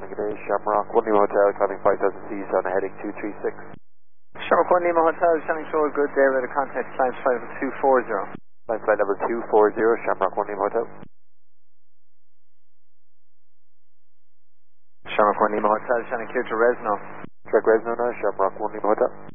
morning, good day. Shamrock 1 Lima Hotel, climbing 5,000 feet on heading 236. Shamrock 1 Lima Hotel, Shannon Shore, good day, we're at a contact climb flight level 240. Climb flight level 240, Shamrock 1 Lima Hotel. Shamrock 1 Lima Hotel, Shannon clear to Resno. Track Resno now, Shamrock 1 Lima Hotel.